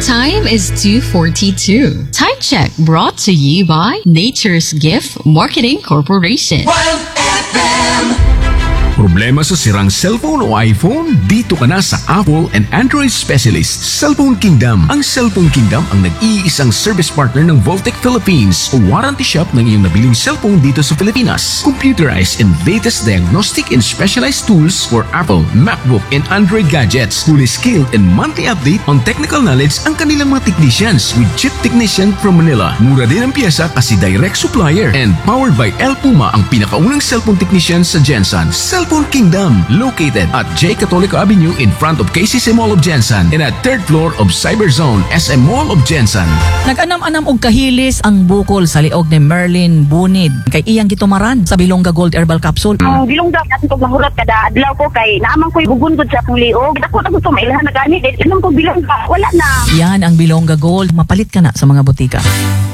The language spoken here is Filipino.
time is 2:42. Time check brought to you by Nature's Gift Marketing Corporation. Wild FM. Problema sa sirang cellphone o iPhone? Dito ka na sa Apple and Android Specialist Cellphone Kingdom. Ang Cellphone Kingdom ang nag-iisang service partner ng Voltec Philippines o warranty shop ng iyong nabiling cellphone dito sa Pilipinas. Computerized and latest diagnostic and specialized tools for Apple, MacBook, and Android gadgets. Fully skilled and monthly update on technical knowledge ang kanilang mga technicians with chip technician from Manila. Mura din ang piyesa kasi direct supplier. And powered by El Puma, ang pinakaunang cellphone technician sa Jensen. Cellphone Kingdom, located at J. Catolico Avenue in front of KCC Mall of Jensen and at 3rd floor of Cyberzone SM Mall of Jensen. Nag-anam-anam og kahilis ang bukol sa liog ni Merlin Bunid kay iyang gitumaran sa Bilongga Gold Herbal Capsule. Ang Bilongga natin kog mahurot kada adlaw ko kay naamang ko'y gugundod sa akong liog. Dako na gusto mailahan na gani. Inom ko Bilongga, wala na. Yan ang Bilongga Gold. Mapalit ka na sa mga butika.